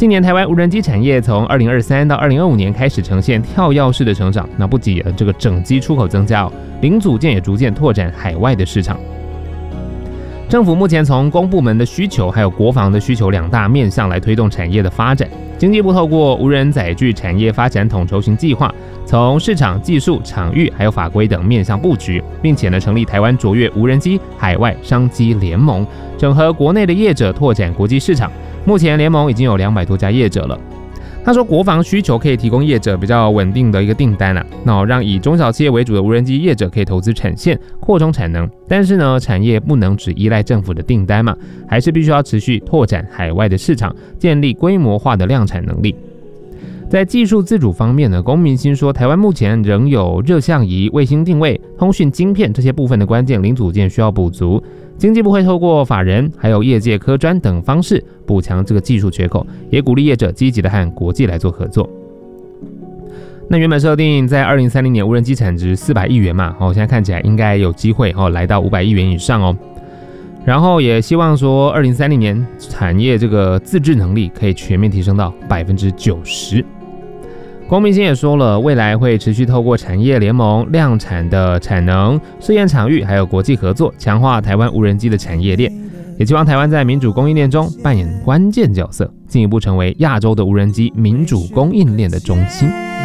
近年台湾无人机产业从2023到2025年开始呈现跳跃式的成长，那不仅这个整机出口增加零组件也逐渐拓展海外的市场。政府目前从公部门的需求还有国防的需求两大面向来推动产业的发展。经济部透过无人载具产业发展统筹型计划，从市场、技术、场域还有法规等面向布局，并且成立台湾卓越无人机海外商机联盟，整合国内的业者拓展国际市场。目前联盟已经有200多家业者了。他说，国防需求可以提供业者比较稳定的一个订单那让以中小企业为主的无人机业者可以投资产线，扩充产能。但是产业不能只依赖政府的订单嘛，还是必须要持续拓展海外的市场，建立规模化的量产能力。在技术自主方面龚明鑫说，台湾目前仍有热像仪、卫星定位、通讯晶片这些部分的关键零组件需要补足。经济部会透过法人还有业界科专等方式补强这个技术缺口，也鼓励业者积极的和国际来做合作。那原本设定在2030年无人机产值400亿元嘛，现在看起来应该有机会来到500亿元以上然后也希望说2030年产业这个自制能力可以全面提升到90%。龚明鑫也说了，未来会持续透过产业联盟、量产的产能、试验场域还有国际合作，强化台湾无人机的产业链，也希望台湾在民主供应链中扮演关键角色，进一步成为亚洲的无人机民主供应链的中心。